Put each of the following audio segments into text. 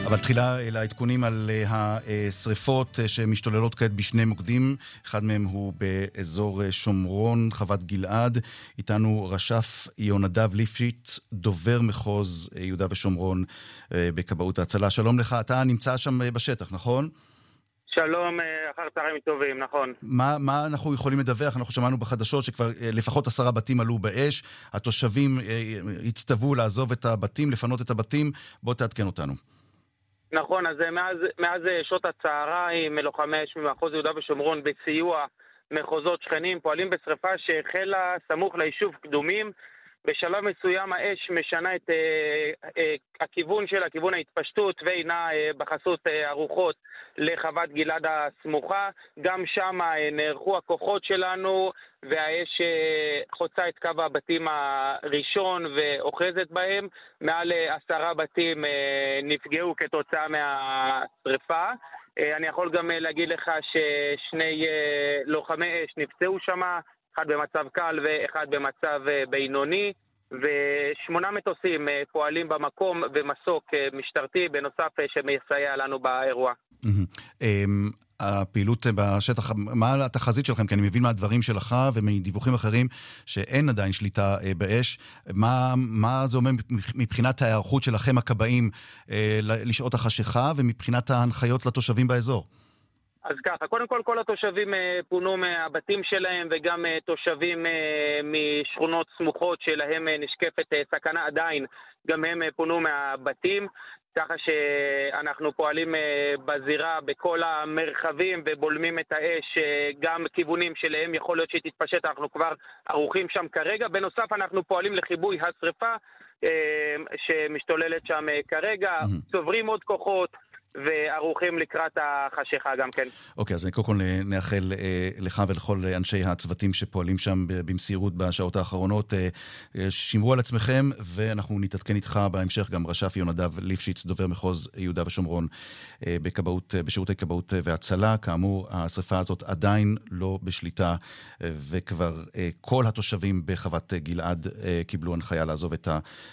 אבל תחילה אל העדכונים על השריפות שמשתוללות כעת בשני מוקדים. אחד מהם הוא באזור שומרון, חוות גלעד. איתנו רש"פ יונדב ליפשיץ, דובר מחוז יהודה ושומרון בכבאות ההצלה. שלום לך, אתה נמצא שם בשטח, נכון? שלום, אחר צהריים טובים, נכון. מה אנחנו יכולים לדווח? אנחנו שמענו בחדשות שכבר לפחות 10 בתים עלו באש, התושבים הצטוו לעזוב את הבתים, לפנות את הבתים. בוא תעדכן אותנו. נכון, אז מאז שעות הצהריים, לוחמי אש ממחוז יהודה ושומרון בסיוע מחוזות שכנים פועלים בשריפה שהחלה סמוך ליישוב קדומים. בשלב מסוים האש משנה את הכיוון של כיוון ההתפשטות והינה בחסות הרוחות לחוות גלעד הסמוכה. גם שם נערכו הכוחות שלנו והאש חוצה את קו הבתים הראשון ואוחזת בהם. מעל 10 בתים נפגעו כתוצאה מהשריפה. אני יכול גם להגיד לך ששני לוחמי אש נפצעו שם, אחד במצב קל ואחד במצב בינוני, ו8 מטוסים פועלים במקום ומסוק משטרתי בנוסף שמסייע לנו באירוע. הפעילות בשטח, מה התחזית שלכם? כי אני מבין מהדברים שלך ומדיווחים אחרים שאין עדיין שליטה באש. מה זה אומר מבחינת ההיערכות שלכם הכבאים לשעות החשיכה ומבחינת ההנחיות לתושבים באזור? אז ככה, קודם כל התושבים פונו מהבתים שלהם וגם תושבים משכונות סמוכות שלהם נשקפת סכנה עדיין, גם הם פונו מהבתים, ככה שאנחנו פועלים בזירה בכל המרחבים ובולמים את האש, גם כיוונים שלהם יכול להיות שהיא תתפשט, אנחנו כבר ערוכים שם כרגע. בנוסף אנחנו פועלים לחיבוי השריפה שמשתוללת שם כרגע, צוברים עוד כוחות וערוכים לקראת החשיכה גם כן. אוקיי, אז אני קודם כל נאחל לך ולכל אנשי הצוותים שפועלים שם במסירות בשעות האחרונות. שמרו על עצמכם, ואנחנו נתעדכן איתך בהמשך. גם רש"פ יונדב ליפשיץ, דובר מחוז יהודה ושומרון בשירותי כבאות והצלה. כאמור, השריפה הזאת עדיין לא בשליטה, וכבר כל התושבים בחוות גלעד קיבלו הנחיה לעזוב את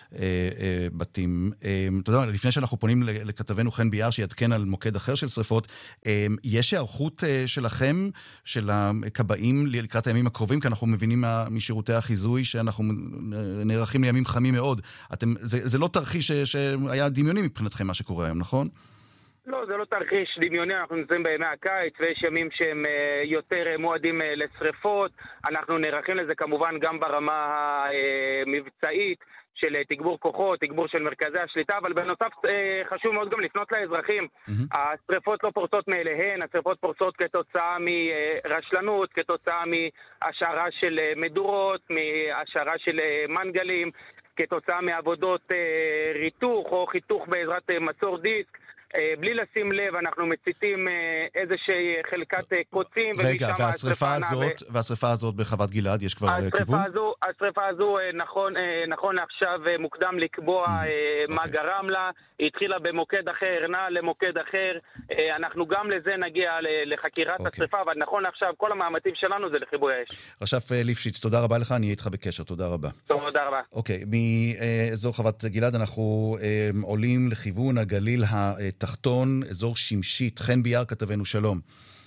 הבתים. תודה, לפני שאנחנו פונים לכתבנו חן ביאר, שיעדכן על מוקד אחר של שריפות, יש הערכות שלכם, של הכבאים לקראת הימים הקרובים, כי אנחנו מבינים משירותי החיזוי שאנחנו נערכים לימים חמים מאוד. זה לא תרחיש שהיה דמיוני מבחינתכם מה שקורה היום, נכון? לא, זה לא תרחיש דמיוני, אנחנו נמצאים בימי הקיץ ויש ימים שהם יותר מועדים לשריפות. אנחנו נערכים לזה כמובן גם ברמה המבצעית של תגבור כוחות, תגבור של מרכזי השליטה, אבל בנוסף חשוב מאוד גם לפנות לאזרחים. השריפות לא פורצות מאליהן, השריפות פורצות כתוצאה מרשלנות, כתוצאה מהשערה של מדורות, מהשערה של מנגלים, כתוצאה מעבודות ריתוך או חיתוך בעזרת מצור דיסק. בלי לשים לב, אנחנו מציתים איזושהי חלקת קוצים. רגע, והשריפה הזאת בחוות גלעד, יש כבר כיוון? השריפה הזו, נכון עכשיו מוקדם לקבוע מה גרם לה, היא התחילה במוקד אחר, נע למוקד אחר, אנחנו גם לזה נגיע לחקירת השריפה, אבל נכון עכשיו כל המאמצים שלנו זה לכיבוי האש. רש"פ ליפשיץ, תודה רבה לך, אני איתך בקשר, תודה רבה. תודה רבה. אוקיי, מאזור חוות גלעד אנחנו עולים לכיוון הגליל תחתון, אזור שמשית. חן ביאר כתבנו, שלום.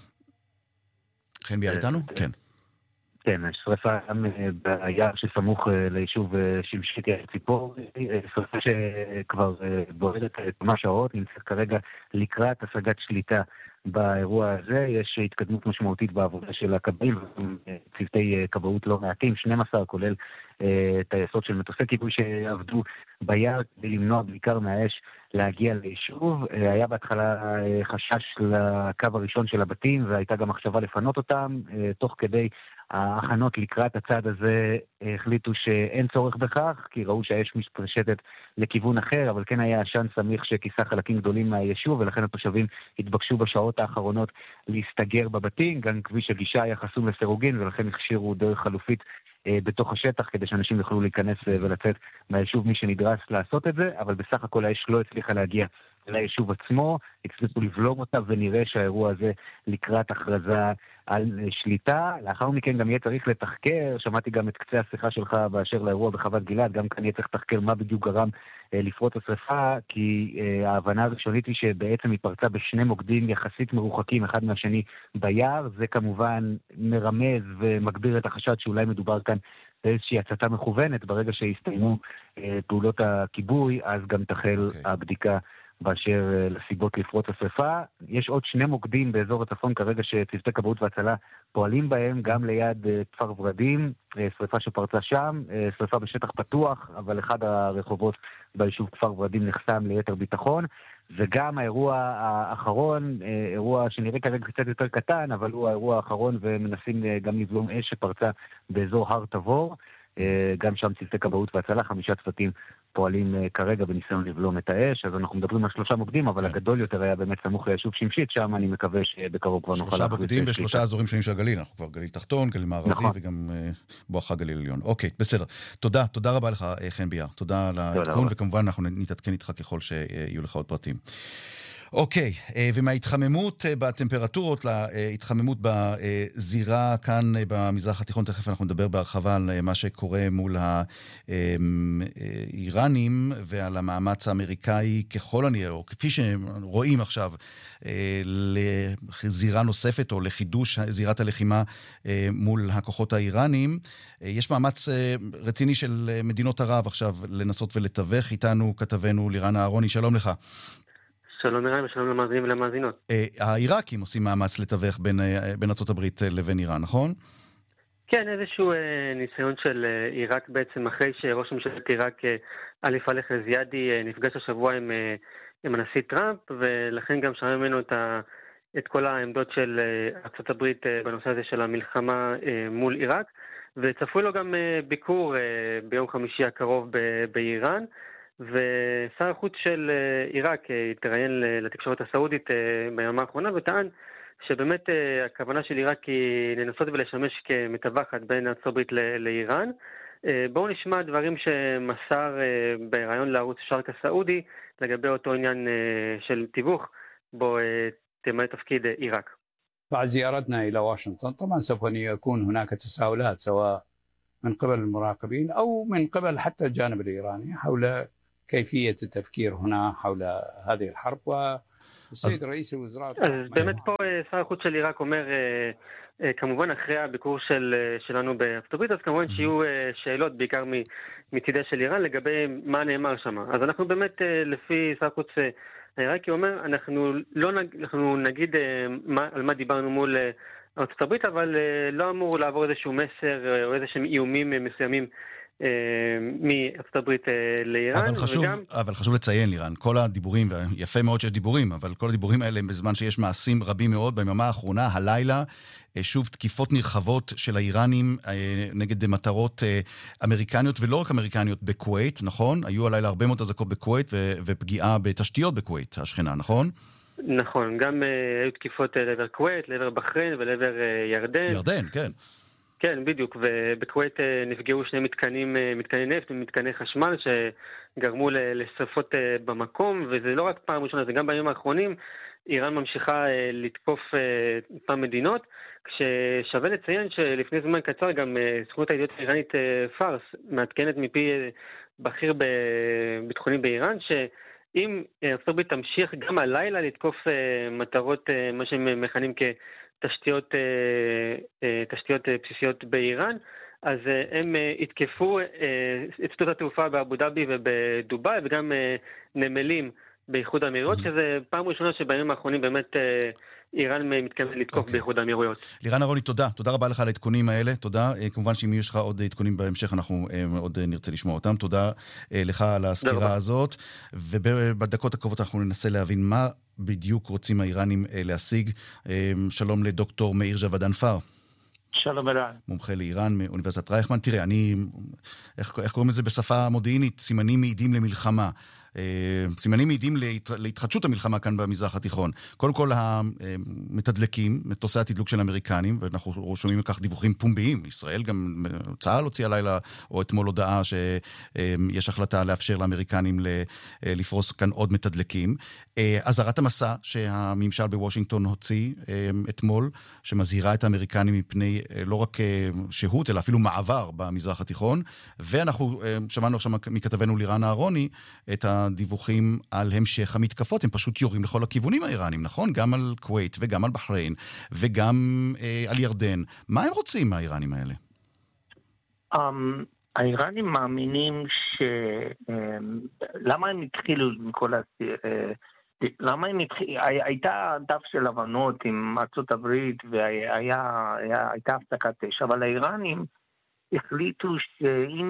חן ביאר איתנו? כן. כן, שריפה ביער שסמוך ליישוב שמשית ציפור, שריפה שכבר בוערת כמה שעות, נמצאת כרגע לקראת השגת שליטה באירוע הזה. יש התקדמות משמעותית בעבודה של הכבאים, צוותי כבאות לא מעטים, 12 כולל טייסות של מטוסי כיבוי שעבדו ביער כדי למנוע בעיקר מהאש להגיע ליישוב. היה בהתחלה חשש לקו הראשון של הבתים והייתה גם מחשבה לפנות אותם. תוך כדי ההכנות לקראת הצעד הזה החליטו שאין צורך בכך, כי ראו שהאש מתפשטת לכיוון אחר, אבל כן היה עשן סמיך שכיסה חלקים גדולים מהיישוב, ולכן התושבים התבקשו בשעות האחרונות להסתגר בבתים. גם כביש הגישה היה חסום לסירוגין, ולכן הכשירו דרך חלופית בתוך השטח כדי שאנשים יוכלו להיכנס ולצאת מהיישוב מי שנדרס לעשות את זה, אבל בסך הכל האש לא הצליחה להגיע ליישוב עצמו, הצליחו לבלום אותה, ונראה שהאירוע הזה לקראת הכרזה על שליטה. לאחר מכן גם יהיה צריך לתחקר, שמעתי גם את קצה השיחה שלך באשר לאירוע בחוות גלעד, גם כאן יהיה צריך לתחקר מה בדיוק גרם לפרוץ השריפה, כי ההבנה הראשונית היא שבעצם היא פרצה בשני מוקדים יחסית מרוחקים אחד מהשני ביער. זה כמובן מרמז ומגביר את החשד שאולי מדובר כאן באיזושהי הצתה מכוונת. ברגע שהסתיימו פעולות הכיבוי, אז גם תחל הבדיקה באשר לסיבות לפרוץ השריפה. יש עוד שני מוקדים באזור הצפון כרגע שצוותי כבאות והצלה פועלים בהם, גם ליד כפר ורדים, שריפה שפרצה שם, שריפה בשטח פתוח, אבל אחד הרחובות ביישוב כפר ורדים נחסם ליתר ביטחון, וגם האירוע האחרון, אירוע שנראה כרגע קצת יותר קטן, אבל הוא האירוע האחרון, ומנסים גם לבלום אש שפרצה באזור הר תבור, גם שם צוותי כבאות והצלה, 5 צוותים פועלים כרגע בניסיון לבלום את האש. אז אנחנו מדברים על 3 מוקדים, אבל הגדול יותר היה באמת סמוך ליישוב שמשית, שם אני מקווה שבקרוב כבר נוכל 3 מוקדים ב3 אזורים שונים של הגליל, אנחנו כבר גליל תחתון, גליל מערבי וגם בואכה גליל עליון. אוקיי, בסדר. תודה רבה לך חן ביאר, תודה על העדכון, וכמובן אנחנו נתעדכן איתך ככל שיהיו לך עוד פרטים. אוקיי, ומההתחממות בטמפרטורות להתחממות בזירה כאן במזרח התיכון, תכף אנחנו נדבר בהרחבה על מה שקורה מול האיראנים ועל המאמץ האמריקאי ככל הנראה, או כפי שרואים עכשיו, לזירה נוספת או לחידוש זירת הלחימה מול הכוחות האיראנים. יש מאמץ רציני של מדינות ערב עכשיו לנסות ולתווך. איתנו כתבנו לירן אהרוני, שלום לך. שלום מירן ושלום למאזינים ולמאזינות. העיראקים עושים מאמץ לתווך בין ארצות הברית לבין איראן, נכון? כן, איזשהו ניסיון של עיראק בעצם, אחרי שראש ממשלת עיראק אלי פלח זיאדי נפגש השבוע עם הנשיא טראמפ, ולכן גם שמע ממנו את כל העמדות של ארצות הברית בנושא הזה של המלחמה מול עיראק, וצפוי לו גם ביקור ביום חמישי הקרוב באיראן, ושר החוץ של עיראק התראיין לתקשורת הסעודית בימה האחרונה וטען שבאמת הכוונה של עיראק היא לנסות ולשמש כמתווכת בין ארצות הברית לאיראן. בואו נשמע דברים שמסר בראיון לערוץ שרק הסעודי לגבי אותו עניין של תיווך בו תמלא תפקיד עיראק. بعد زيارتنا إلى واشنطن طبعا سوف يكون هناك تساؤلات سواء من قبل المراقبين أو من قبل حتى الجانب الإيراني حول كيفية التفكير هنا حول هذه الحرب. والسيد رئيس الوزراء באמת פה שר החוץ של עיראק אומר, כמובן אחרי הביקור שלנו בארצות הברית, אז כמובן שיהיו שאלות בעיקר מצידה של איראן לגבי מה נאמר שם. אז אנחנו באמת, לפי שר החוץ העיראקי אומר, אנחנו נגיד על מה דיברנו מול ארצות הברית, אבל לא אמור לעבור איזשהו מסר או איזשהם איומים מסוימים מארצות הברית לאיראן. אבל חשוב לציין, לירן, כל הדיבורים, ויפה מאוד שיש דיבורים, אבל כל הדיבורים האלה הם בזמן שיש מעשים רבים מאוד. ביממה האחרונה, הלילה, שוב תקיפות נרחבות של האיראנים נגד מטרות אמריקניות, ולא רק אמריקניות, בכווית, נכון? היו הלילה הרבה מאוד אזעקות בכווית, ופגיעה בתשתיות בכווית, השכנה, נכון? נכון, גם היו תקיפות לעבר כווית, לעבר בחריין ולעבר ירדן. ירדן, כן. כן, בדיוק, ובכווית נפגעו 2 מתקני נפט ומתקני חשמל שגרמו לשרפות במקום, וזה לא רק פעם ראשונה, זה גם בימים האחרונים. איראן ממשיכה לתקוף פעם מדינות, כששווה לציין שלפני זמן קצר גם סוכנות הידיעות האיראנית פארס מעדכנת מפי בכיר ביטחוני באיראן, שאם ארצות הברית תמשיך גם הלילה לתקוף מטרות, מה שהם מכנים תשתיות בסיסיות באיראן, אז הם התקפו את שדות התעופה באבו דאבי ובדובאי, וגם נמלים באיחוד האמירויות, שזה פעם ראשונה שבימים האחרונים באמת איראן מתכוונת לתקוף באיחוד האמירויות. לירן אהרוני, תודה רבה לך על העדכונים האלה, תודה. כמובן שאם יש לך עוד עדכונים בהמשך, אנחנו עוד נרצה לשמוע אותם. תודה לך על הסקירה הזאת, ובדקות הקרובות אנחנו ננסה להבין מה בדיוק רוצים האיראנים להשיג. שלום לדוקטור מאיר ז'וודן פאר. שלום אלן. מומחה לאיראן מאוניברסיטת רייכמן. תראה, איך קוראים לזה בשפה מודיעינית? סימנים מעידים למלחמה. סימנים מעידים להתחדשות המלחמה כאן במזרח התיכון. קודם כל המתדלקים, מטוסי התדלוק של האמריקנים, ואנחנו שומעים לכך דיווחים פומביים. ישראל גם צה"ל הוציא הלילה או אתמול הודעה שיש החלטה לאפשר לאמריקנים לפרוס כאן עוד מתדלקים. אזהרת המסע שהממשל בוושינגטון הוציא אתמול, שמזהירה את האמריקנים מפני לא רק שהות, אלא אפילו מעבר במזרח התיכון, ואנחנו שמענו עכשיו מכתבנו לירן אהרוני את הדיווחים על המשך המתקפות. הם פשוט יורים לכל הכיוונים האיראנים, נכון? גם על כווית וגם על בחריין וגם על ירדן. מה הם רוצים מהאיראנים האלה? האיראנים מאמינים למה הם התחילו עם כל הייתה דף של הבנות עם ארצות הברית והייתה הפסקת אש, אבל האיראנים החליטו שאם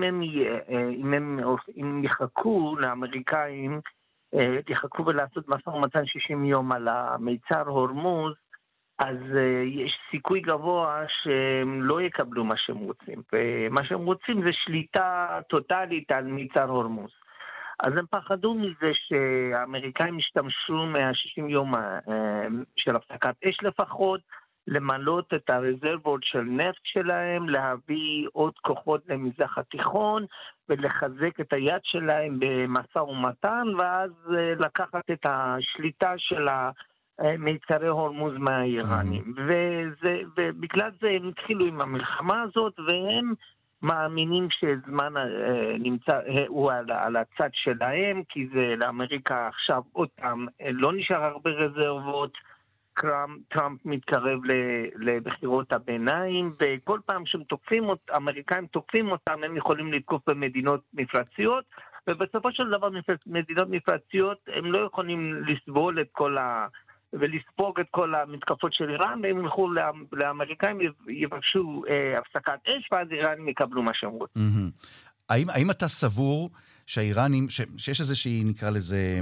הם יחכו לאמריקאים, יחכו ולעשות משא ומתן 60 יום על המיצר הורמוז, אז יש סיכוי גבוה שהם לא יקבלו מה שהם רוצים. ומה שהם רוצים זה שליטה טוטלית על מיצר הורמוז. אז הם פחדו מזה שהאמריקאים השתמשו מה-60 יום של הפסקת אש לפחות, למלות את הרזרבות של נפט שלהם, להביא עוד כוחות למזרח התיכון, ולחזק את היד שלהם במשא ומתן, ואז לקחת את השליטה של מיצרי הורמוז מהאיראנים. ובגלל זה הם התחילו עם המלחמה הזאת, והם מאמינים שזמן נמצא, הוא על הצד שלהם, כי זה לאמריקה עכשיו אותם, לא נשאר הרבה רזרבות, טראמפ מתקרב לבחירות הביניים, וכל פעם שהם תוקפים, אמריקאים תוקפים אותם, הם יכולים לתקוף במדינות מפרציות, ובסופו של דבר מדינות מפרציות הם לא יכולים לסבול את כל ולספוג את כל המתקפות של איראן, והם ילכו לאמריקאים, יבקשו הפסקת אש, ואז איראנים יקבלו מה שהם רוצים. האם אתה סבור שהאיראנים, שיש איזושהי, נקרא לזה,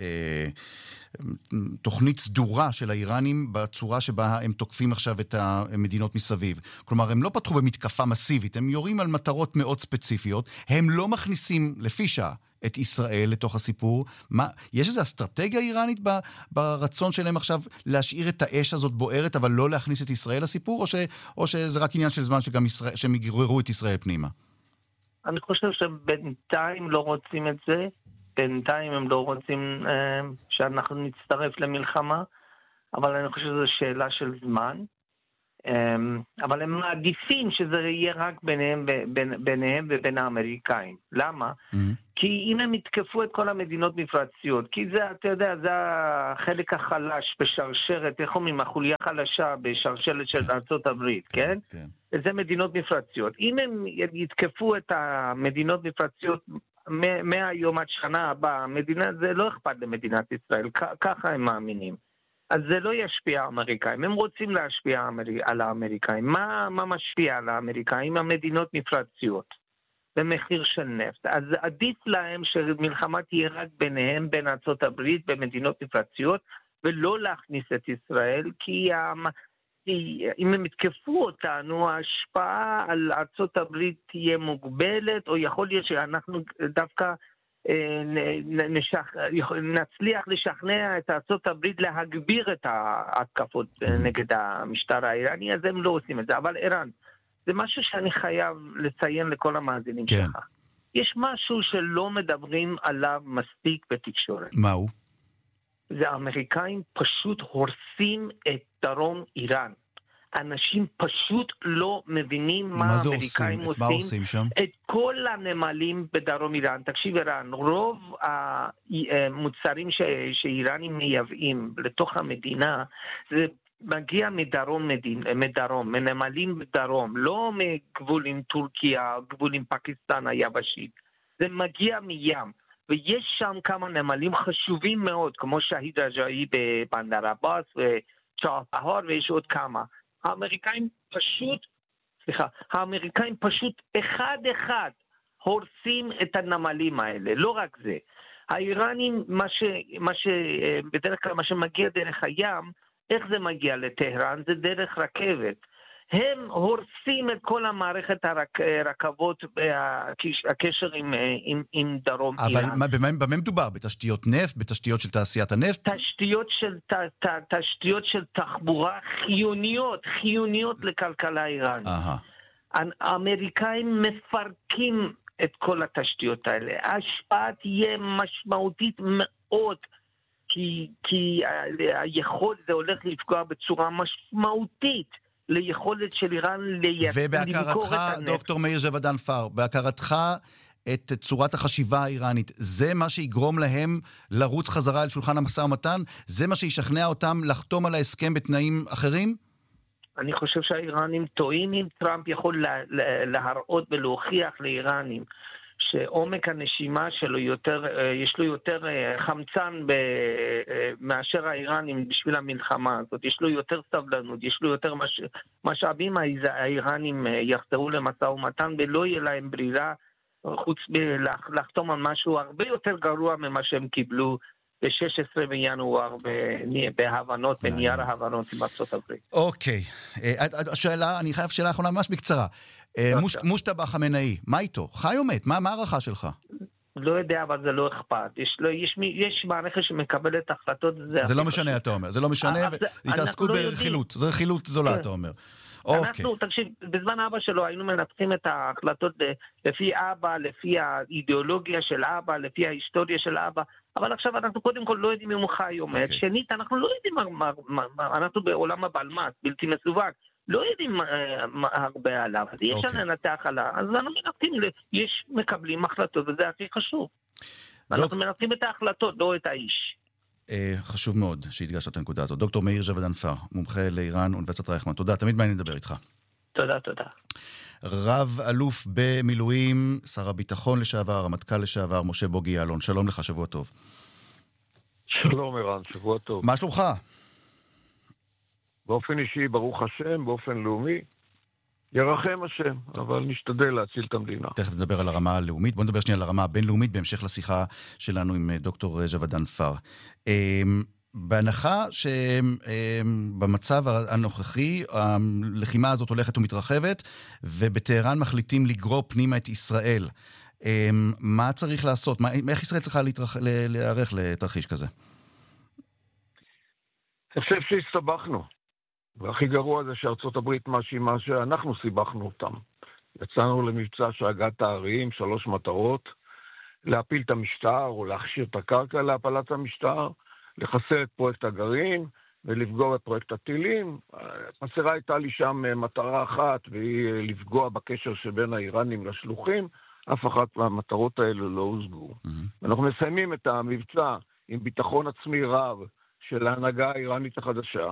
תוכנית סדורה של האיראנים בצורה שבה הם תוקפים עכשיו את המדינות מסביב? כלומר, הם לא פתחו במתקפה מסיבית, הם יורים על מטרות מאוד ספציפיות, הם לא מכניסים לפי שעה את ישראל לתוך הסיפור. יש איזו אסטרטגיה איראנית ברצון שלהם עכשיו להשאיר את האש הזאת בוערת, אבל לא להכניס את ישראל לסיפור, או שזה רק עניין של זמן שהם יגררו את ישראל פנימה? אני חושב שבינתיים לא רוצים את זה, בינתיים הם לא רוצים שאנחנו נצטרף למלחמה, אבל אני חושב שזו שאלה של זמן. אבל הם מעדיפים שזה יהיה רק ביניהם ובין האמריקאים. למה? כי אם הם יתקפו את כל המדינות מפרציות, כי זה, אתה יודע, זה החלק החלש בשרשרת, איך אומרים, החוליה חלשה בשרשרת של ארצות הברית, כן? זה מדינות מפרציות. אם הם יתקפו את המדינות מפרציות מהיום עד שנה הבאה, זה לא אכפת למדינת ישראל, ככה הם מאמינים. אז זה לא ישפיע על האמריקאים. הם רוצים להשפיע על האמריקאים. מה משפיע על האמריקאים? המדינות מפרציות. במחיר של נפט. אז עדיף להם שמלחמה תהיה רק ביניהם, בין ארצות הברית, במדינות מפרציות, ולא להכניס את ישראל, כי אם הם יתקפו אותנו, ההשפעה על ארצות הברית תהיה מוגבלת, או יכול להיות שאנחנו דווקא נצליח לשכנע את ארצות הברית להגביר את ההתקפות נגד המשטר האיראני, אז הם לא עושים את זה. אבל איראן, זה משהו שאני חייב לציין לכל המאזינים שלך. יש משהו שלא מדברים עליו מספיק בתקשורת. מהו? זה האמריקאים פשוט הורסים את דרום איראן. אנשים פשוט לא מבינים מה האמריקאים עושים. מה עושים שם? את כל הנמלים בדרום איראן. תקשיב איראן, רוב המוצרים שאיראנים מייבאים לתוך המדינה, זה מגיע מדרום, מנמלים בדרום, לא מגבול עם טורקיה, גבול עם פקיסטן היבשית. זה מגיע מים. ויש שם כמה נמלים חשובים מאוד, כמו שהיד רג'אי בבנדר עבאס וצ'הר, ויש עוד כמה. האמריקאים פשוט אחד הורסים את הנמלים האלה. לא רק זה. האיראנים, בדרך כלל מה שמגיע דרך הים, איך זה מגיע לטהרן? זה דרך רכבת. הם הורסים את כל המערכת הרכבות, הקשר עם דרום איראן. אבל במה מדובר? בתשתיות נפט? בתשתיות של תעשיית הנפט? תשתיות של תחבורה חיוניות לכלכלה איראנית. האמריקאים מפרקים את כל התשתיות האלה. ההשפעה תהיה משמעותית מאוד, כי היכולת זה הולך לפגוע בצורה משמעותית ליכולת של איראן למכור את הנפט. דוקטור מאיר ז'וודאן פאר, בהכרתך את צורת החשיבה האיראנית, זה מה שיגרום להם לרוץ חזרה אל שולחן המשא ומתן? זה מה שישכנע אותם לחתום על ההסכם בתנאים אחרים? אני חושב שהאיראנים טועים. אם טראמפ יכול להראות ולהוכיח לאיראנים שעומק הנשימה שלו יש לו יותר חמצן מאשר האיראנים בשביל המלחמה הזאת, יש לו יותר סבלנות, יש לו יותר משאבים, האיראנים יחזרו למשא ומתן ולא יהיה להם ברירה חוץ מלחתום על משהו הרבה יותר גרוע ממה שהם קיבלו ב-16 בינואר בהבנות, בנייר ההבנות עם ארצות הברית. אוקיי. אני חייב שאלה אחרונה ממש בקצרה. מושטבא חמינאי, מה איתו? חי או מת? מה הערכה שלך? לא יודע, אבל זה לא אכפת. יש מערכת שמקבלת החלטות. זה לא משנה, אתה אומר. זה לא משנה, והתעסקות ברכילות. זה רכילות זולה, אתה אומר. אנחנו, תקשיב, בזמן אבא שלו היינו מנתחים את ההחלטות לפי אבא, לפי האידיאולוגיה של אבא, לפי ההיסטוריה של אבא, אבל עכשיו אנחנו קודם כל לא יודעים אם הוא חי או מת. שנית, אנחנו לא יודעים, אנחנו בעולם הבלמ"ס, בלתי מסווג, לא יודעים הרבה עליו, אז יש לנו לנתח עליו, אז אנחנו מנתחים, יש מקבלים החלטות, וזה הכי חשוב. אנחנו מנתחים את ההחלטות, לא את האיש. חשוב מאוד שהדגשת את הנקודה הזאת. דוקטור מאיר ז'וודאן פאר, מומחה לאיראן, אוניברסיטת רייכמן. תודה, תמיד מעניין לדבר איתך. תודה. רב אלוף במילואים, שר הביטחון לשעבר, רמטכ"ל לשעבר, משה בוגי יעלון. שלום לך, שבוע טוב. שלום ערן, שבוע טוב. מה שלומך? באופן אישי, ברוך השם, באופן לאומי, ירחם השם, אבל נשתדל להציל את המדינה. תכף נדבר על הרמה הלאומית, בוא נדבר שנייה על הרמה הבינלאומית, בהמשך לשיחה שלנו עם דוקטור ז'וודאן פאר. בהנחה שבמצב הנוכחי, הלחימה הזאת הולכת ומתרחבת, ובטהרן מחליטים לגרור פנימה את ישראל. מה צריך לעשות? איך ישראל צריכה להיערך לתרחיש כזה? אני חושב שהסתבכנו. והכי גרוע זה שארצות הברית מאשימה שאנחנו סיבכנו אותם. יצאנו למבצע שהגת הערים, 3 מטרות, להפיל את המשטר או להכשיר את הקרקע להפלת המשטר, לחסל את פרויקט הגרעין ולפגוע בפרויקט הטילים. חסרה הייתה לי שם מטרה אחת, והיא לפגוע בקשר שבין האיראנים לשלוחים. אף אחת מהמטרות האלה לא הושגו. אנחנו מסיימים את המבצע עם ביטחון עצמי רב של ההנהגה האיראנית החדשה,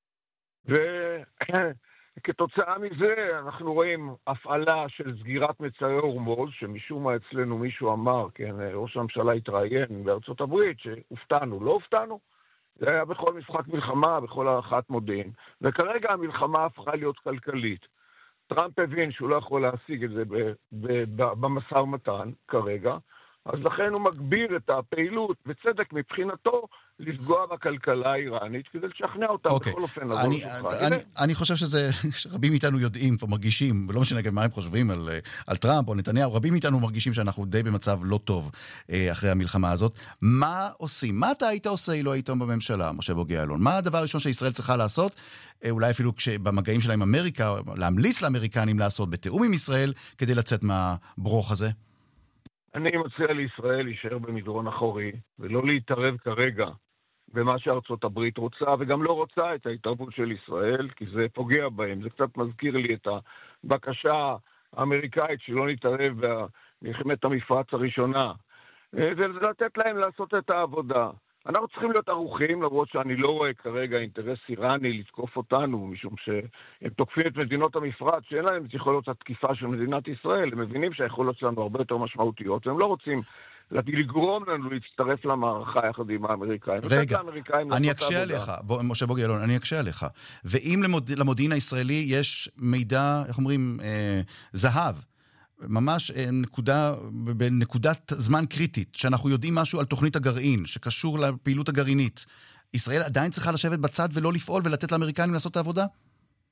וכתוצאה מזה אנחנו רואים הפעלה של סגירת מצאי הורמוז, שמשום מה אצלנו מישהו אמר, כן, ראש הממשלה התראיין בארצות הברית, שהופתענו, לא הופתענו. זה היה בכל משחק מלחמה, בכל הערכת מודיעין. וכרגע המלחמה הפכה להיות כלכלית. טראמפ הבין שהוא לא יכול להשיג את זה במשא ומתן כרגע, אז לכן הוא מגביר את הפעילות, בצדק מבחינתו, לפגוע בכלכלה האיראנית, כדי לשכנע אותה בכל אופן. אני חושב שרבים מאיתנו יודעים, מרגישים, ולא משנה מה הם חושבים על טראמפ או נתניהו, רבים מאיתנו מרגישים שאנחנו די במצב לא טוב אחרי המלחמה הזאת. מה עושים? מה אתה היית עושה אילו היית בממשלה, משה בוגי יעלון? מה הדבר הראשון שישראל צריכה לעשות? אולי אפילו במגעים שלה עם אמריקה, להמליץ לאמריקנים לעשות בתיאום עם ישראל, כדי לצאת מהברוך הזה? אני מציע לישראל להישאר במדרון אחורי, ולא להתערב כרגע במה שארצות הברית רוצה, וגם לא רוצה את ההתערבות של ישראל, כי זה פוגע בהם. זה קצת מזכיר לי את הבקשה האמריקאית שלא נתערב במלחמת המפרץ הראשונה. ולתת להם לעשות את העבודה. אנחנו צריכים להיות ערוכים, למרות שאני לא רואה כרגע אינטרס איראני לתקוף אותנו, משום שהם תוקפים את מדינות המפרץ, שאין להם את יכולות התקיפה של מדינת ישראל, הם מבינים שהיכולות שלנו הרבה יותר משמעותיות, והם לא רוצים לגרום לנו להצטרף למערכה יחד עם האמריקאים. רגע, אני אקשה עליך, משה בוגי יעלון, אני אקשה עליך. ואם למודיעין הישראלי יש מידע, איך אומרים, זהב, ממש בנקודת זמן קריטית, שאנחנו יודעים משהו על תוכנית הגרעין, שקשור לפעילות הגרעינית, ישראל עדיין צריכה לשבת בצד ולא לפעול ולתת לאמריקנים לעשות את העבודה?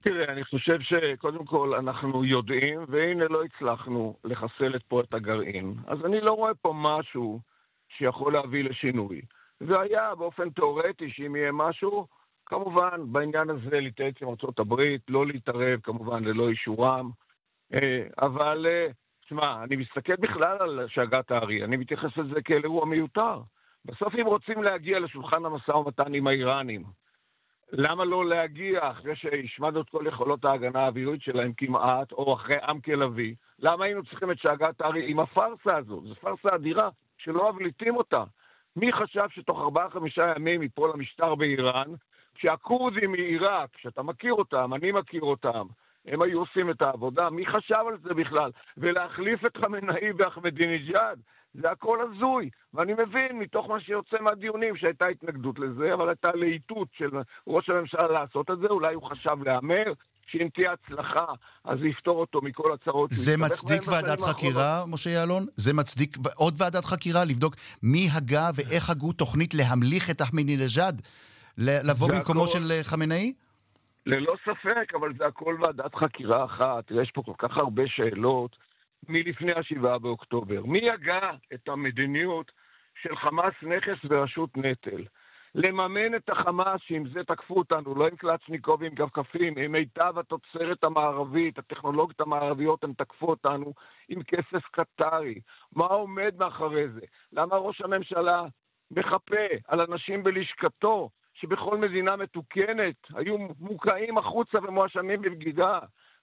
תראה, אני חושב שקודם כל אנחנו יודעים, והנה לא הצלחנו לחסל פה את הגרעין. אז אני לא רואה פה משהו שיכול להביא לשינוי. והיה באופן תיאורטי שאם יהיה משהו, כמובן בעניין הזה להתייעץ עם ארצות הברית, לא להתערב כמובן ללא אישורם. אבל, תשמע, אני מסתכל בכלל על שאגת הארי, אני מתייחס לזה כאל אירוע מיותר. בסוף אם רוצים להגיע לשולחן המשא ומתן עם האיראנים, למה לא להגיע אחרי שהשמדנו את כל יכולות ההגנה האווירית שלהם כמעט, או אחרי עם כלבי? למה היינו צריכים את שאגת הארי עם הפרסה הזו? זו פרסה אדירה שלא מבליטים אותה. מי חשב שתוך 4-5 ימים יפול המשטר באיראן, כשהקורדים מעיראק, שאתה מכיר אותם, אני מכיר אותם, הם היו עושים את העבודה, מי חשב על זה בכלל? ולהחליף את חמינאי באחמדינג'אד, זה הכל הזוי, ואני מבין מתוך מה שיוצא מהדיונים שהייתה התנגדות לזה, אבל הייתה להיטות של ראש הממשלה לעשות את זה, אולי הוא חשב לאמר, שאם תהיה הצלחה, אז זה יפתור אותו מכל הצרות. זה מצדיק ועדת חקירה, משה יעלון? זה מצדיק עוד ועדת חקירה, לבדוק מי הגה ואיך הגו תוכנית להמליך את אחמדינג'אד, לבוא במקומו של חמינאי? ללא ספק, אבל זה הכל ועדת חקירה אחת. יש פה כל כך הרבה שאלות מלפני 7 באוקטובר. מי הגה את המדיניות של חמאס נכס ורשות נטל? לממן את החמאס שעם זה תקפו אותנו, לא עם קלצ'ניקובים כפכפים, עם מיטב התוצרת המערבית, הטכנולוגיות המערביות, הם תקפו אותנו עם כסף קטרי. מה עומד מאחורי זה? למה ראש הממשלה מחפה על אנשים בלשכתו, שבכל מדינה מתוקנת היו מוקעים החוצה ומואשמים בבגידה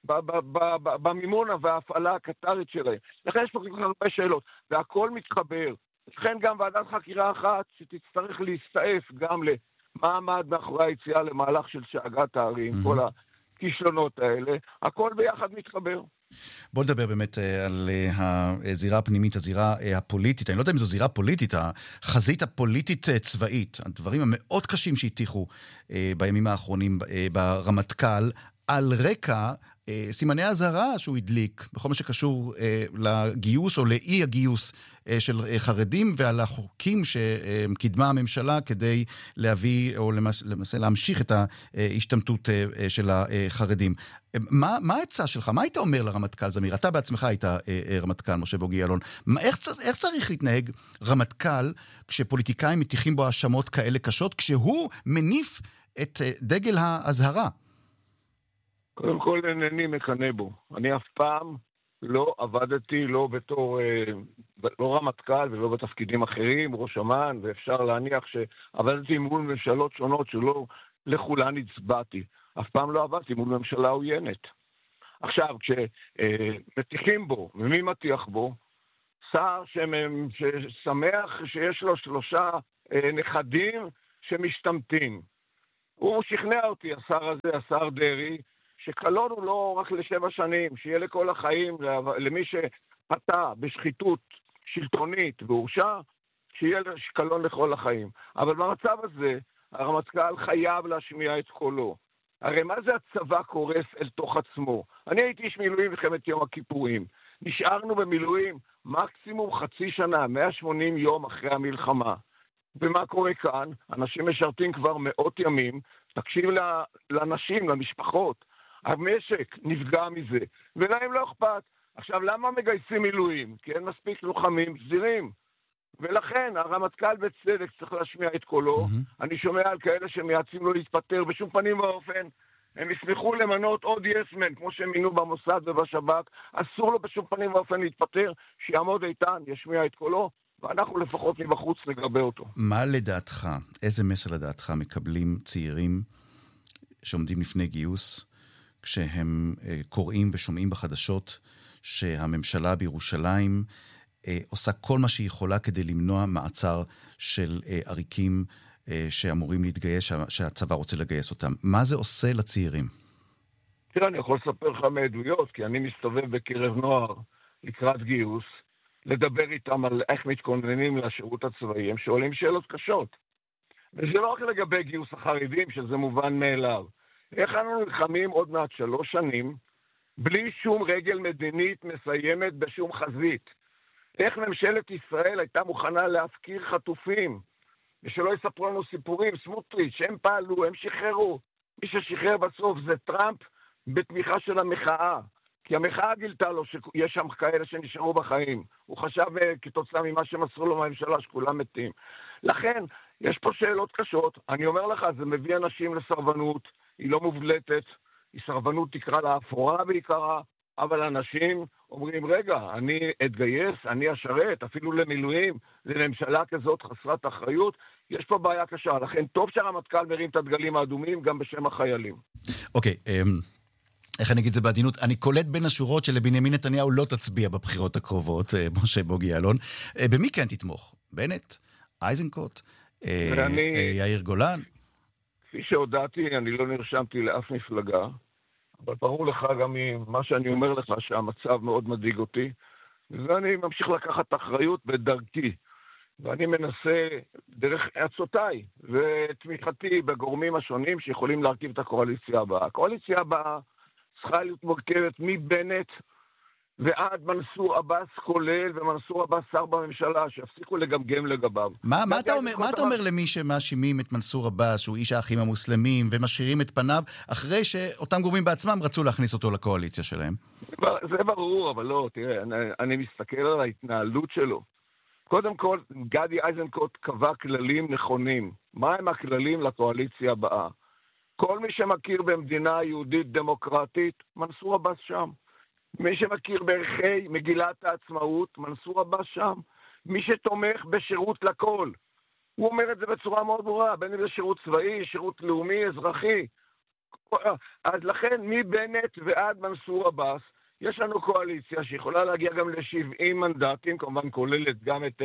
במימונה וההפעלה הקטרית שלהם? לכן יש פה כל כך הרבה שאלות, והכל מתחבר. לכן גם ועדת חקירה אחת שתצטרך להסתעף גם למה עמד מאחורי היציאה למהלך של שאגת הארי, כל הכישלונות האלה, הכל ביחד מתחבר. בוא נדבר באמת על הזירה הפנימית, הזירה הפוליטית. אני לא יודע אם זו זירה פוליטית, החזית הפוליטית צבאית, הדברים המאוד קשים שהטיחו בימים האחרונים ברמטכ"ל, על רקע סימני הזהרה שהוא הדליק בכל מה שקשור לגיוס או לאי הגיוס של חרדים, ועל החוקים שקידמה הממשלה כדי להביא או למעשה להמשיך את ההשתמטות של החרדים. מה העצה שלך? מה היית אומר לרמטכ"ל זמיר? אתה בעצמך היית רמטכ"ל, משה בוגי יעלון. איך צריך להתנהג רמטכ"ל כשפוליטיקאים מטיחים בו האשמות כאלה קשות, כשהוא מניף את דגל האזהרה? קודם כל אינני מקנא בו. אני אף פעם לא עבדתי, לא בתור, לא רמטכ"ל ולא בתפקידים אחרים, ראש אמ"ן, ואפשר להניח שעבדתי מול ממשלות שונות שלא לכולן הצבעתי. אף פעם לא עבדתי מול ממשלה עוינת. עכשיו, כשמתיחים בו, ומי מתיח בו? שר ששמח שיש לו 3 נכדים שמשתמטים. הוא שכנע אותי, השר הזה, השר דרי, שקלון הוא לא רק ל7 שנים, שיהיה לכל החיים, למי שפתע בשחיתות שלטונית והורשע, שיהיה קלון לכל החיים. אבל במצב הזה, הרמטכ"ל חייב להשמיע את קולו. הרי מה זה הצבא קורס אל תוך עצמו? אני הייתי איש מילואים במלחמת יום הכיפורים. נשארנו במילואים מקסימום חצי שנה, 180 יום אחרי המלחמה. ומה קורה כאן? אנשים משרתים כבר מאות ימים, תקשיב לאנשים, למשפחות. המשק נפגע מזה, ולהם לא אכפת. עכשיו, למה מגייסים מילואים? כי אין מספיק לוחמים סדירים. ולכן, הרמטכ"ל בצדק צריך להשמיע את קולו. אני שומע על כאלה שמייעצים לו להתפטר בשום פנים ואופן. הם ישמחו למנות עוד יסמן, כמו שהם מינו במוסד ובשב"כ. אסור לו בשום פנים ואופן להתפטר, שיעמוד איתן, ישמיע את קולו, ואנחנו לפחות מבחוץ נגבה אותו. מה לדעתך, איזה מסר לדעתך מקבלים צעירים שעומדים לפני גיוס, כשהם קוראים ושומעים בחדשות שהממשלה בירושלים עושה כל מה שהיא יכולה כדי למנוע מעצר של עריקים שאמורים להתגייס, שהצבא רוצה לגייס אותם? מה זה עושה לצעירים? תראה, אני יכול לספר לך מעדויות, כי אני מסתובב בקרב נוער לקראת גיוס, לדבר איתם על איך מתכוננים לשירות הצבאי, הם שואלים שאלות קשות. וזה לא רק לגבי גיוס החרדים, שזה מובן מאליו. איך אנחנו נלחמים עוד מעט 3 שנים, בלי שום רגל מדינית מסיימת בשום חזית? איך ממשלת ישראל הייתה מוכנה להפקיר חטופים, ושלא יספרו לנו סיפורים, סמוטריץ', הם פעלו, הם שחררו. מי ששחרר בסוף זה טראמפ, בתמיכה של המחאה. כי המחאה גילתה לו שיש שם כאלה שנשארו בחיים. הוא חשב כתוצאה ממה שמסרו לו מהממשלה שכולם מתים. לכן, יש פה שאלות קשות. אני אומר לך, זה מביא אנשים לסרבנות, היא לא מובלטת, היא סרבנות תקרא לה אפורה בעיקרה, אבל אנשים אומרים, רגע, אני אתגייס, אני אשרת, אפילו למילואים, לממשלה כזאת חסרת אחריות, יש פה בעיה קשה. לכן טוב שהרמטכ"ל מרים את הדגלים האדומים גם בשם החיילים. אוקיי, איך אני אגיד את זה בעדינות? אני קולט בין השורות שלבנימין נתניהו לא תצביע בבחירות הקרובות, משה בוגי יעלון. במי כן תתמוך? בנט? איזנקוט? יאיר גולן? כפי שהודעתי, אני לא נרשמתי לאף מפלגה, אבל ברור לך גם ממה שאני אומר לך שהמצב מאוד מדאיג אותי, ואני ממשיך לקחת אחריות בדרכי, ואני מנסה דרך עצותיי ותמיכתי בגורמים השונים שיכולים להרכיב את הקואליציה הבאה. הקואליציה הבאה צריכה להיות מורכבת מבנט ועד מנסור עבאס כולל, ומנסור עבאס שר בממשלה, שיפסיקו לגמגם לגביו. מה אתה אומר למי שמאשימים את מנסור עבאס, שהוא איש האחים המוסלמים, ומשאירים את פניו, אחרי שאותם גורמים בעצמם רצו להכניס אותו לקואליציה שלהם? זה ברור, אבל לא, תראה, אני מסתכל על ההתנהלות שלו. קודם כל, גדי איזנקוט קבע כללים נכונים. מה הם הכללים לקואליציה הבאה? כל מי שמכיר במדינה יהודית דמוקרטית, מנסור עבאס שם. מי שמכיר בערכי מגילת העצמאות, מנסור עבאס שם. מי שתומך בשירות לכל. הוא אומר את זה בצורה מאוד ברורה, בין אם זה שירות צבאי, שירות לאומי, אזרחי. אז לכן, מבנט ועד מנסור עבאס, יש לנו קואליציה שיכולה להגיע גם ל70 מנדטים, כמובן כוללת גם את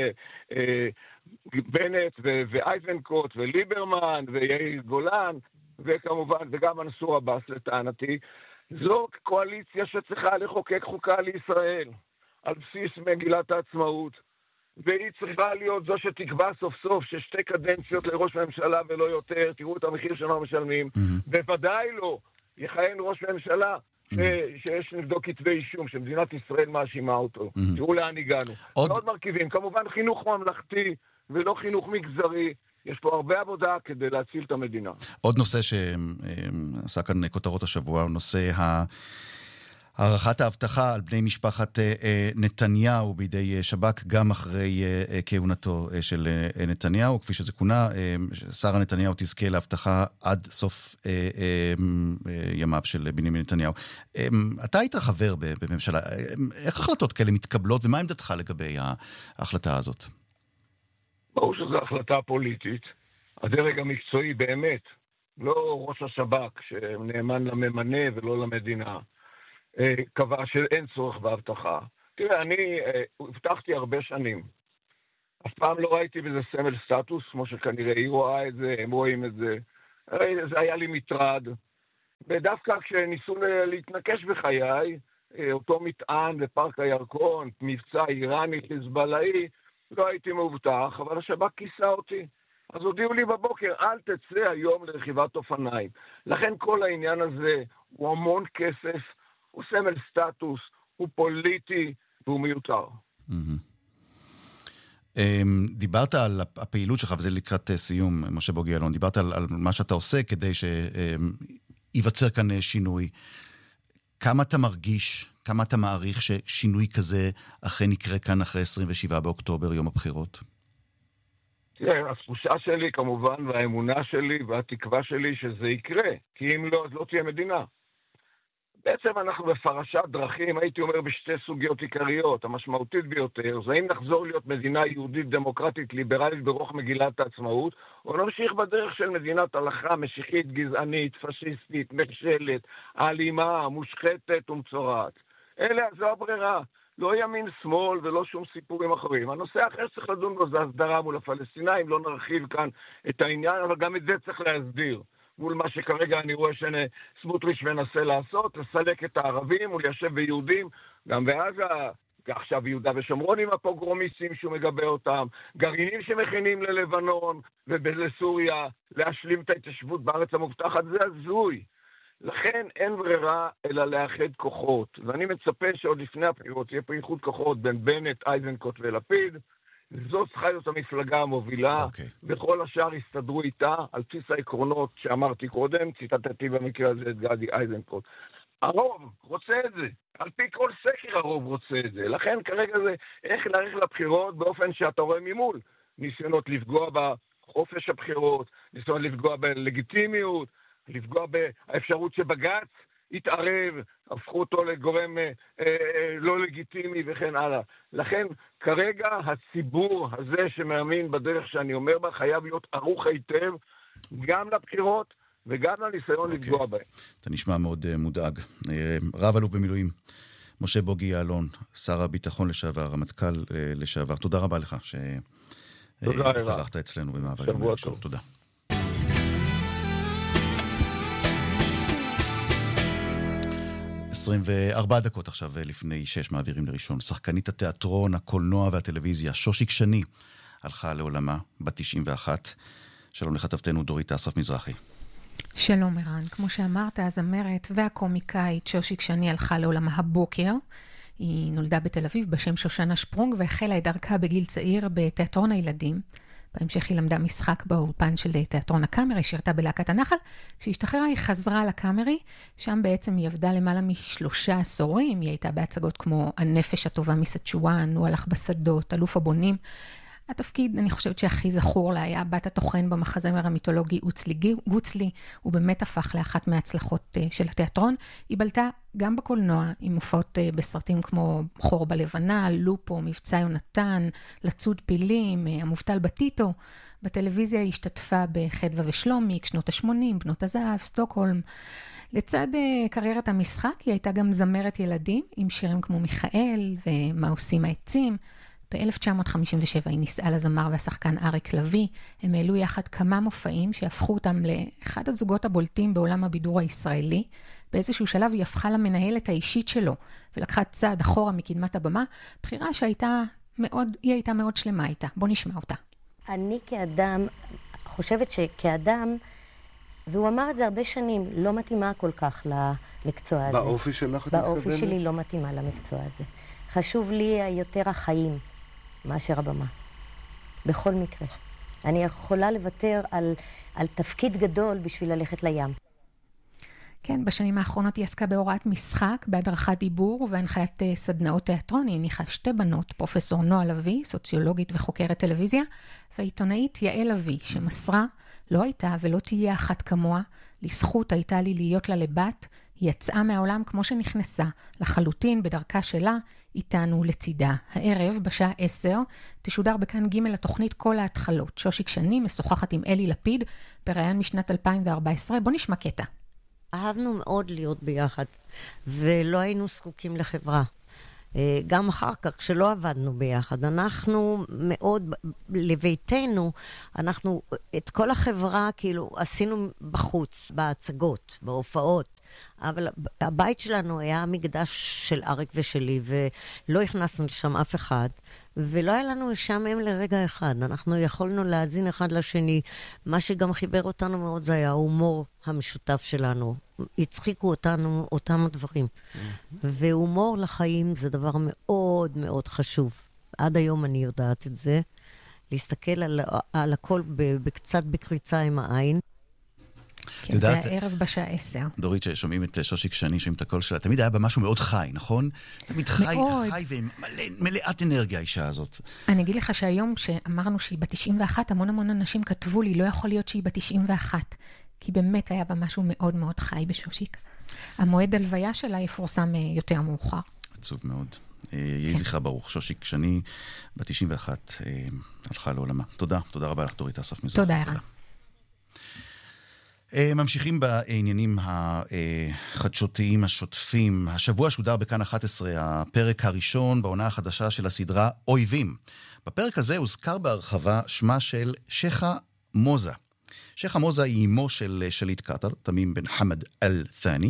בנט ואייזנקוט וליברמן ויאיר גולן, וכמובן, וגם מנסור עבאס לטענתי. זו קואליציה שצריכה לחוקק חוקה לישראל, על בסיס מגילת העצמאות, והיא צריכה להיות זו שתקבע סוף סוף ששתי קדנציות לראש ממשלה ולא יותר, תראו את המחיר שאנחנו משלמים, בוודאי לא יכהן ראש ממשלה שיש נגדו כתבי אישום, שמדינת ישראל מאשימה אותו. תראו לאן הגענו. עוד מרכיבים, כמובן חינוך ממלכתי ולא חינוך מגזרי, יש פה הרבה עבודה כדי להציל את המדינה. עוד נושא שעשה כאן כותרות השבוע, הוא נושא הערכת ההבטחה על בני משפחת נתניהו בידי שב"כ, גם אחרי כהונתו של נתניהו, כפי שזה כונה, שרה נתניהו תזכה להבטחה עד סוף ימיו של בנימין נתניהו. אתה היית חבר בממשלה, איך החלטות כאלה מתקבלות, ומה עמדתך לגבי ההחלטה הזאת? ברור שזו החלטה פוליטית. הדרג המקצועי באמת, לא ראש השב"כ שנאמן לממנה ולא למדינה, קבע שאין צורך בהבטחה. תראה, אני הבטחתי הרבה שנים. אף פעם לא ראיתי בזה סמל סטטוס, כמו שכנראה היא רואה את זה, הם רואים את זה. זה היה לי מטרד. ודווקא כשניסו להתנקש בחיי, אותו מטען בפארק הירקון, מבצע איראני חיזבאללאי, לא הייתי מבוטח, אבל השב"כ כיסה אותי. אז הודיעו לי בבוקר, אל תצא היום לרכיבת אופניים. לכן כל העניין הזה הוא המון כסף, הוא סמל סטטוס, הוא פוליטי והוא מיותר. דיברת על הפעילות שלך, וזה לקראת סיום, משה בוגי יעלון, דיברת על מה שאתה עושה כדי שיווצר כאן שינוי. כמה אתה מרגיש, כמה אתה מעריך ששינוי כזה אכן יקרה כאן אחרי 27 באוקטובר, יום הבחירות? תראה, התחושה שלי כמובן, והאמונה שלי והתקווה שלי שזה יקרה, כי אם לא, אז לא תהיה מדינה. בעצם אנחנו בפרשת דרכים, הייתי אומר בשתי סוגיות עיקריות, המשמעותית ביותר, זה אם נחזור להיות מדינה יהודית דמוקרטית ליברלית ברוח מגילת העצמאות, או נמשיך בדרך של מדינת הלכה, משיחית, גזענית, פשיסטית, מכשלת, אלימה, מושחתת ומצורעת. זו הברירה. לא ימין שמאל ולא שום סיפורים אחרים. הנושא האחר צריך לדון בו זה הסדרה מול הפלסטינאים, לא נרחיב כאן את העניין, אבל גם את זה צריך להסדיר. מול מה שכרגע אני רואה שסמוטריץ' מנסה לעשות, לסלק את הערבים וליישב ביהודים, גם בעזה, עכשיו ביהודה ושומרון עם הפוגרומיסטים שהוא מגבה אותם, גרעינים שמכינים ללבנון ולסוריה, להשלים את ההתיישבות בארץ המובטחת, זה הזוי. לכן אין ברירה אלא לאחד כוחות, ואני מצפה שעוד לפני הבחירות יהיה פה איחוד כוחות בין בנט, איזנקוט ולפיד, זו צריכה להיות המפלגה המובילה, וכל השאר יסתדרו איתה, על בסיס העקרונות שאמרתי קודם, ציטטתי במקרה הזה את גדי איזנקוט. הרוב רוצה את זה. על פי כל סקר הרוב רוצה את זה. לכן כרגע זה איך להעריך לבחירות באופן שאתה רואה ממול. ניסיונות לפגוע בחופש הבחירות, ניסיונות לפגוע בלגיטימיות, לפגוע באפשרות שבג"ץ יתערב, הפכו אותו לגורם לא לגיטימי וכן הלאה. לכן כרגע הציבור הזה שמאמין בדרך שאני אומר בה חייב להיות ערוך היטב גם לבחירות וגם לניסיון לפגוע בהם. אתה נשמע מאוד מודאג. רב אלוף במילואים, משה בוגי יעלון, שר הביטחון לשעבר, רמטכ"ל לשעבר, תודה רבה לך שהתארחת אצלנו במעבר יום ראשון. תודה. 24 דקות עכשיו לפני 6 מעבירים לראשון. שחקנית התיאטרון, הקולנוע והטלוויזיה, שושיק שני, הלכה לעולמה בת 91. שלום לכתבתנו דורית אסף מזרחי. שלום ערן, כמו שאמרת, הזמרת והקומיקאית שושיק שני הלכה לעולמה הבוקר. היא נולדה בתל אביב בשם שושנה שפרונג והחלה את דרכה בגיל צעיר בתיאטרון הילדים. בהמשך היא למדה משחק באולפן של תיאטרון הקאמרי, שירתה בלהקת הנחל. כשהשתחררה היא חזרה לקאמרי, שם בעצם היא עבדה למעלה מ3 עשורים. היא הייתה בהצגות כמו הנפש הטובה מסצ'ואן, הוא הלך בשדות, אלוף הבונים. התפקיד, אני חושבת שהכי זכור לה, היה בת התוכן במחזמר המיתולוגי גוצלי, הוא באמת הפך לאחת מההצלחות של התיאטרון. היא בלטה גם בקולנוע, עם מופעות בסרטים כמו חור בלבנה, לופו, מבצע יונתן, לצוד פילים, המובטל בטיטו. בטלוויזיה היא השתתפה בחדווה ושלומיק, שנות ה-80, בנות הזהב, סטוקהולם. לצד קריירת המשחק, היא הייתה גם זמרת ילדים, עם שירים כמו מיכאל ומה עושים העצים. ב-1957 היא נישאה לזמר והשחקן אריק לוי. הם העלו יחד כמה מופעים שהפכו אותם לאחד הזוגות הבולטים בעולם הבידור הישראלי. באיזשהו שלב היא הפכה למנהלת האישית שלו, ולקחה צעד אחורה מקדמת הבמה, בחירה היא הייתה מאוד שלמה איתה. בוא נשמע אותה. אני כאדם, חושבת שכאדם, והוא אמר את זה הרבה שנים, לא מתאימה כל כך למקצוע הזה. באופי שלך? באופי שלי לא מתאימה למקצוע הזה. חשוב לי יותר החיים מאשר הבמה. בכל מקרה. אני יכולה לוותר על תפקיד גדול בשביל ללכת לים. כן, בשנים האחרונות היא עסקה בהוראת משחק, בהדרכת דיבור ובהנחיית סדנאות תיאטרון. היא הניחה 2 בנות, פרופסור נועה לוי, סוציולוגית וחוקרת טלוויזיה, והעיתונאית יעל לוי, שמסרה, לא הייתה ולא תהיה אחת כמוה, לזכות הייתה לי להיות לה לבת, היא יצאה מהעולם כמו שנכנסה, לחלוטין בדרכה שלה, איתנו לצידה. הערב, בשעה 10, תשודר בכאן ג' לתוכנית כל ההתחלות. שושיק שני משוחחת עם אלי לפיד, בראיון משנת 2014. בוא נשמע קטע. אהבנו מאוד להיות ביחד, ולא היינו זקוקים לחברה. גם אחר כך, כשלא עבדנו ביחד, אנחנו מאוד, לביתנו, אנחנו את כל החברה כאילו עשינו בחוץ, בהצגות, בהופעות, אבל הבית שלנו היה מקדש של אריק ושלי, ולא הכנסנו לשם אף אחד, ולא היה לנו משעמם לרגע אחד. אנחנו יכולנו להאזין אחד לשני. מה שגם חיבר אותנו מאוד זה היה ההומור המשותף שלנו. הצחיקו אותנו אותם הדברים. והומור לחיים זה דבר מאוד מאוד חשוב. עד היום אני יודעת את זה. להסתכל על הכל קצת בקריצה עם העין. כן, זה הערב בשעה 10. דורית, ששומעים את שושיק שני, שומעים את הקול שלה, תמיד היה בה משהו מאוד חי, נכון? תמיד חי ומלאת אנרגיה האישה הזאת. אני אגיד לך שהיום שאמרנו שהיא ב-91, המון אנשים כתבו לי, לא יכול להיות שהיא ב-91, כי באמת היה בה משהו מאוד מאוד חי בשושיק. המועד הלוויה שלה יפורסם יותר מאוחר. עצוב מאוד. יהי זכרה ברוך. שושיק שני, ב-91, הלכה לעולמה. תודה רבה לך דורית אסף מזרחי. תודה ערן. ממשיכים בעניינים החדשותיים השוטפים. השבוע שודר בכאן 11 הפרק הראשון בעונה החדשה של הסדרה אויבים. בפרק הזה הוזכר בהרחבה שמה של שייחה מוזה. שייחה מוזה היא אמו של שליט קטר, תמים בן חמד אל-ת'אני,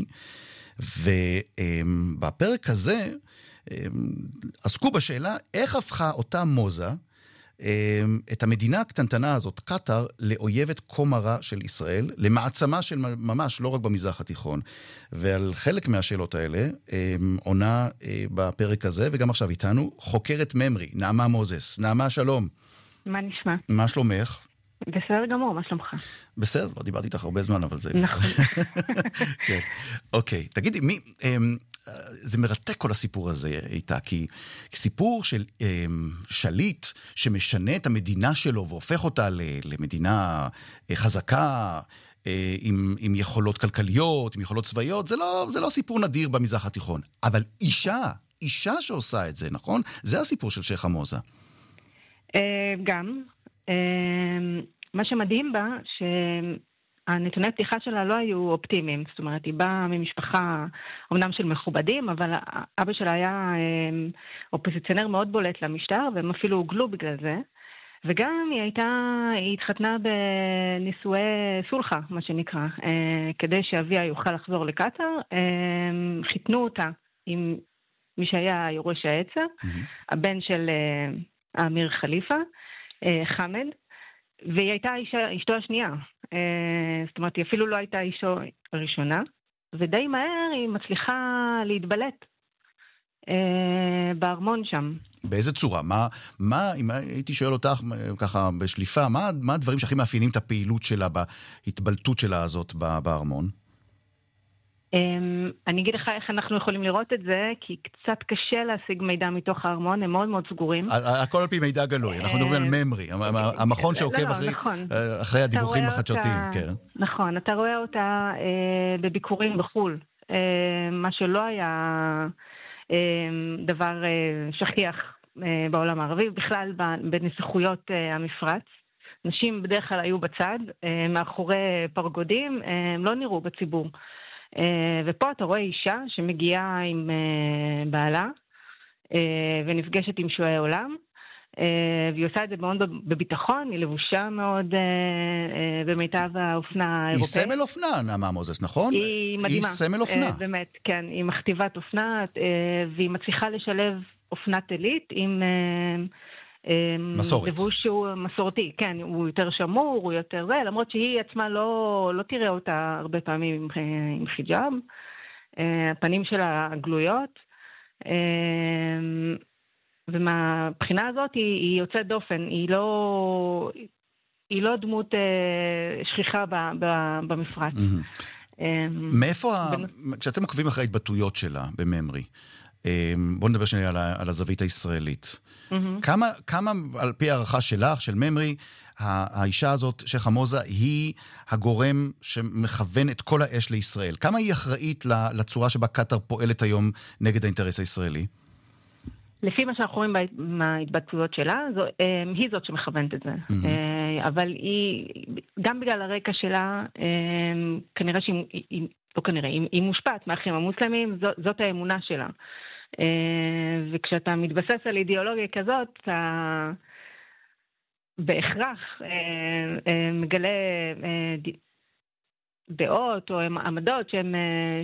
ובפרק הזה עסקו בשאלה איך הפכה אותה מוזה את המדינה הקטנטנה הזאת, קטר, לאויבת כה מרה של ישראל, למעצמה של ממש, לא רק במזרח התיכון. ועל חלק מהשאלות האלה עונה בפרק הזה, וגם עכשיו איתנו, חוקרת ממרי, נעמה מוזס. נעמה, שלום. מה נשמע? מה שלומך? בסדר גמור, מה שלומך? בסדר, לא דיברתי איתך הרבה זמן, אבל זה... נכון. כן, אוקיי. תגידי, זה מרתק כל הסיפור הזה איתה, כי סיפור של שליט שמשנה את המדינה שלו והופך אותה למדינה חזקה, עם יכולות כלכליות, עם יכולות צבאיות, זה לא סיפור נדיר במזרח התיכון. אבל אישה שעושה את זה, נכון? זה הסיפור של שייח חמוזה. גם. מה שמדהים בה, שהנתוני הפתיחה שלה לא היו אופטימיים. זאת אומרת, היא באה ממשפחה אומנם של מכובדים, אבל אבא שלה היה אופוזיציונר מאוד בולט למשטר, והם אפילו הוגלו בגלל זה. וגם היא התחתנה בנישואי סולחה, מה שנקרא, כדי שאביה יוכל לחזור לקטר. חיתנו אותה עם מי שהיה יורש העצר, הבן של האמיר חליפה, חמד, והיא הייתה אשתו השנייה. זאת אומרת, היא אפילו לא הייתה אשתו הראשונה, ודי מהר היא מצליחה להתבלט בארמון שם. באיזה צורה? אם הייתי שואל אותך ככה בשליפה, מה הדברים שהכי מאפיינים את הפעילות שלה, בהתבלטות שלה הזאת בארמון? אני אגיד לך איך אנחנו יכולים לראות את זה, כי קצת קשה להשיג מידע מתוך הארמון, הם מאוד מאוד סגורים. הכל על פי מידע גלוי, אנחנו מדברים על ממרי, המכון שעוקב אחרי הדיווחים החדשותיים. נכון, אתה רואה אותה בביקורים בחול, מה שלא היה דבר שכיח בעולם הערבי, בכלל בנסיכויות המפרץ. נשים בדרך כלל היו בצד, מאחורי פרגודים, הם לא נראו בציבור. ופה אתה רואה אישה שמגיעה עם בעלה ונפגשת עם שועי עולם, והיא עושה את זה מאוד בביטחון, היא לבושה מאוד במיטב האופנה האירופאית. היא סמל אופנה, נעמה מוזס, נכון? היא מדהימה. היא סמל אופנה. באמת, כן, היא מכתיבת אופנה, והיא מצליחה לשלב אופנת עילית עם מסורת. לבוש שהוא מסורתי, כן, הוא יותר שמור, הוא יותר זה, למרות שהיא עצמה לא תראה אותה הרבה פעמים עם חיג'אב, הפנים שלה גלויות, ומהבחינה הזאת היא יוצאת דופן, היא לא דמות שכיחה במפרץ. מאיפה, כשאתם עוקבים אחרי ההתבטאויות שלה בממרי, בואו נדבר שנייה על הזווית הישראלית. כמה על פי הערכה שלך, של ממרי, האישה הזאת, שייח חמוזה, היא הגורם שמכוון את כל האש לישראל? כמה היא אחראית לצורה שבה קטר פועלת היום נגד האינטרס הישראלי? לפי מה שאנחנו רואים בהתבטאויות שלה, היא זאת שמכוונת את זה. אבל היא, גם בגלל הרקע שלה, כנראה היא מושפעת מהאחים המוסלמים, זאת האמונה שלה. וכשאתה מתבסס על אידיאולוגיה כזאת, אתה בהכרח מגלה דעות או עמדות